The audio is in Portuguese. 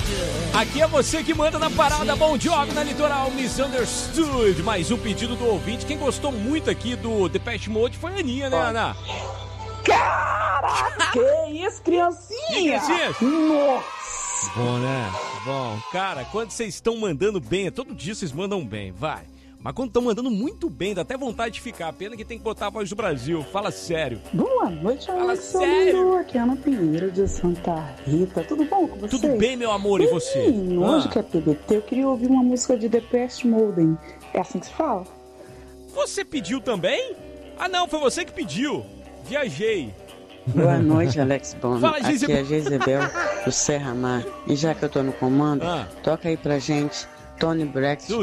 Aqui é você que manda na parada. Bom job na Litoral Misunderstood. Mais um pedido do ouvinte. Quem gostou muito aqui do Depeche Mode foi a Aninha, né, Ana? Caraca, que isso, criancinha? Nossa. Bom, né? Bom, cara, quando vocês estão mandando bem, todo dia vocês mandam bem, vai. Mas quando estão mandando muito bem, dá até vontade de ficar. Pena que tem que botar a voz do Brasil. Fala sério. Boa noite, Fala Alex. sério. Aqui é Ana Pinheiro de Santa Rita. Tudo bom com você? Tudo bem, meu amor, e você? Hoje que é PBT, eu queria ouvir uma música de Depeche Mode. É assim que se fala? Você pediu também? Ah, não, foi você que pediu. Viajei. Boa noite, Alex Bono. Fala, aqui é a Jezebel do Serra Mar. E já que eu tô no comando, toca aí pra gente Tony Braxton.